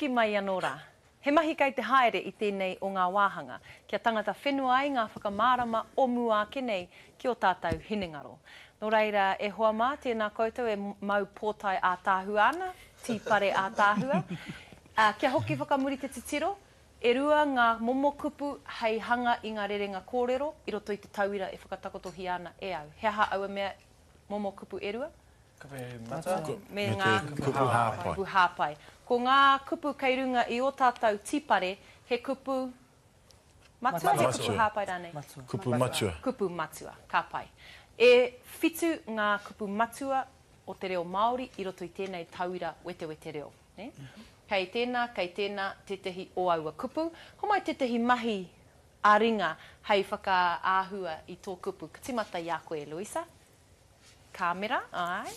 hoki mai anō rā. He mahi kei te haere I tēnei o ngā wāhanga, kia tangata whenua ai ngā whakamārama o mua kenei ki o tātou hinengaro. Nō reira, e hoa mā, tēnā koutou e mau pōtai a tāhua ana, tīpare a tāhua. Kia hoki whakamuri te titiro, e rua ngā momo kupu hei hanga I ngā rerenga kōrero, I roto I te tauira e whakatakotohi ana e au. He aha aua mea momo kupu e rua? Kupu mata? Me ngā kupu hāpai. Ko ngā kupu kei runga I o tātou tīpare, he kupu matua, he kupu hāpai rānei? Kupu matua. Kupu matua, ka pai. E whitu ngā kupu matua o te reo Māori I roto I tēnei tauira wete reo. Ne? Kei tēnā, tetehi o aua kupu. Homai tetehi mahi a ringa hei whakaāhua I tō kupu. Ka timata I a koe, Luisa. Kāmera, ai.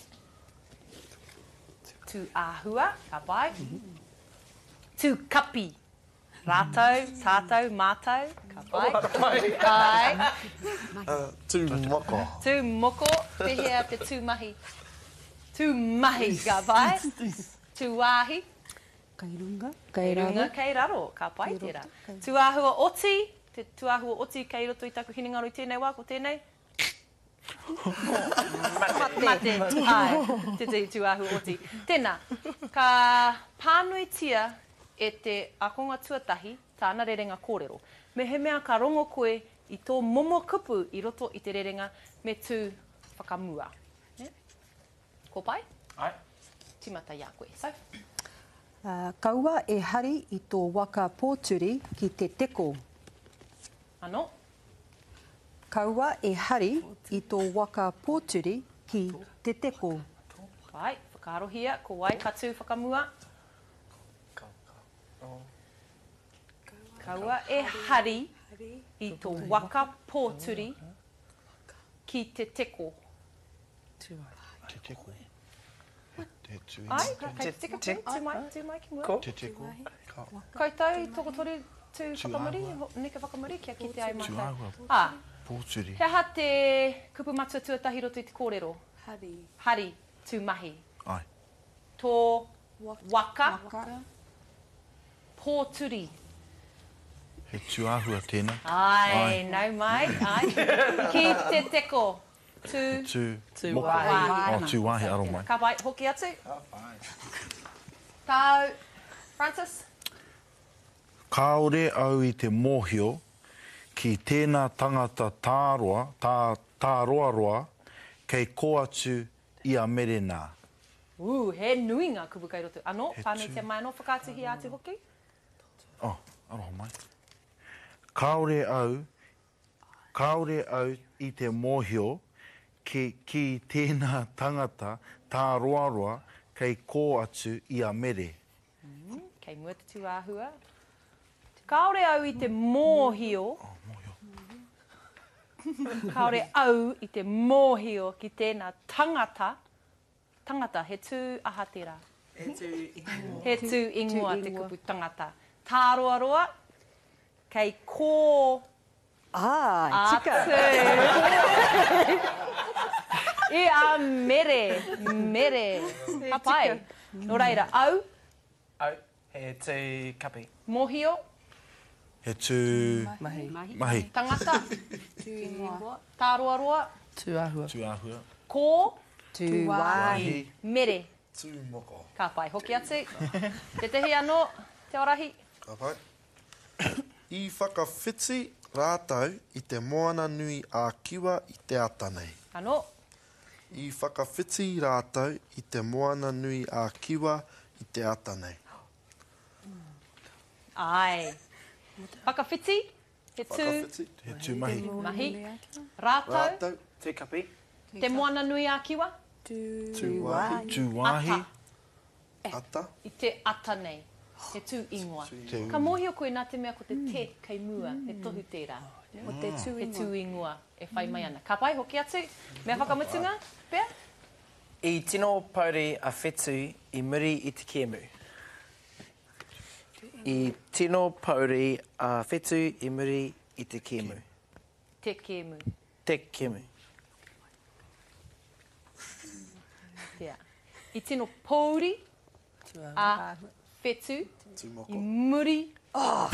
Tu āhua, ka pai. Tu kapi. Rātou, tātou, mātou, ka pai. Ai. Tu moko. Tu moko, pehea te tūmahi. Tūmahi, ka pai. Tu wāhi. Kairunga. Kairunga, kei raro, ka pai tērā. Tu āhua oti, te tu āhua oti kei roto I taku hinengaro I tēnei wā, ko tēnei? Mate. Ai, te tu āhua oti. Tēnā, ka pānuitia e te akonga tuatahi, tāna rerenga kōrero. Me he mea ka rongo koe I tō momo kupu I roto I te rerenga me tū whakamua. Ne? Ko pai? Ai. Timata ia koe. So? Kaua e hari I tō waka pōturi ki te teko. Ano? Kaua e hari I tō waka pōturi ki te teko. Pai, whakarohia, ko wai katu whakamua. Kaua e hari I tō waka pōturi ki te teko. Te teko. Te tui. Ai, kei te teko tū mai ki mua. Te teko. Koutou I toko tori tū whakamuri, neka whakamuri, kia ki te ai Tu mātou. āhua pōturi. He aha te kupu matua tuatahi roto I te kōrero. Hari, tū mahi. Ai. Tō waka pōturi. He tu āhua tēnā. Ai, nau mai. Ai. Ki te teko. Tu moko. wāhi. Tu wāhi aro mai. Ka pai, hoki atu. Tau, Francis? Kāore au I te mōhio ki tēnā tangata tāroa kei ko atu I a mere nā. He nui ngā kupu kei roto. Ano, He whānei tū. te mai anō whakātuhi atu hoki? Oh, aroha mai. Kāore au I te mōhio ki tēnā tangata tāroa kei ko atu I a mere. Kei mua te tū āhua. Kaore au I te mōhio. Kaore au I te mōhio ki tēnā tangata. Tangata, he tū aha tērā. He tū ingoa te kupu tangata. Tāroa, kei kō Tika. I a mere. Ka pai. Nō reira, au, Au, he tū kapi. mōhio, He tū mahi. tangata, tāroa, Tu āhua. kō, Wāhi. mere. Tu moko. Ka pai, hoki atu. Te tehi anō, te orahi. Ka pai. I whakawhiti rātau I te moana nui a kiwa I te atanei. Anō, I whakawhiti rātau I te moana nui a kiwa I te atanei. ai. Whakawhiti, he tū Whakawhiti. He tū mahi. mahi. Rātau, Rātau. Tū kapi. te moana nui a kiwa. Tu wāhi. Tu wāhi. Ata. I te ata nei. He tū ingoa. Te Ka mōhio koe nā te mea ko te te kei mua, he tohu tērā. Te He tū ingoa e whai mai ana. Ka pai, hoki atu. Mea whakamutunga, pēr? I tino pauri a whetū I muri I te kēmu. I tino pauri a whetū I muri I te kēmu. Te kēmu. Te kēmu. Tea. I tino pōuri a whetu, Tūmoko. I muri. Oh!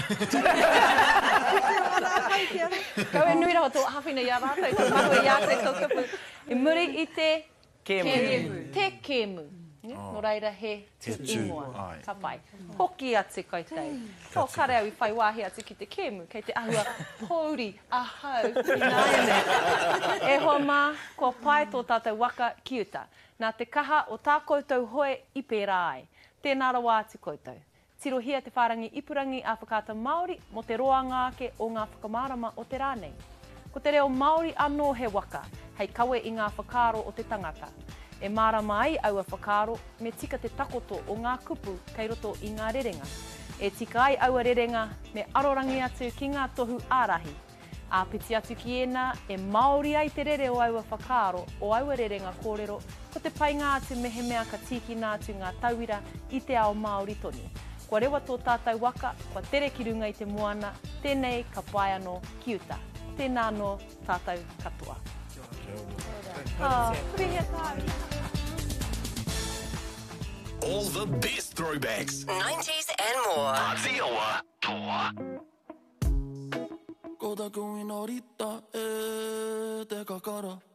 Kau e nui rawa tō hawhina i a rātou, tō mahu i ātou tō kupu. I muri I te Kēmu. Te kēmu. No reira he te ingoa. Ai. Ka pai. Hoki atu koutou. Tō kare au I whai wāhi atu ki te kēmu, kei te ahua pōuri, ahau, I nāiane. E hoa mā, kua pai tō tātou waka kiuta. Nā te kaha o tā koutou hoe I pērā ai. Tēnā rawa atu koutou. Tirohia te whārangi ipurangi a whakata Māori mo te roa ngāke o ngā whakamārama o te rānei. Ko te reo Māori anō he waka, hei kawe I ngā whakaaro o te tangata. E mārama ai au a whakaaro me tika te takoto o ngā kupu kei roto I ngā rerenga. E tika ai au a rerenga me arorangi atu ki ngā tohu ārahi. A piti atu ki ena e Māori ai te rere o au a whakaaro o au a rerenga kōrero ko te painga atu mehe mea ka tiki nā atu ngā tauira I te ao Māori tonu. Kua rewa tō tātou waka, kua tere ki runga I te moana, tēnei ka pai anō kiuta. Tēnā anō tātou katoa. Purihia tāri. All the best throwbacks. 90s and more. Aotearoa Toa. Ko taku I nā rita e te kakara.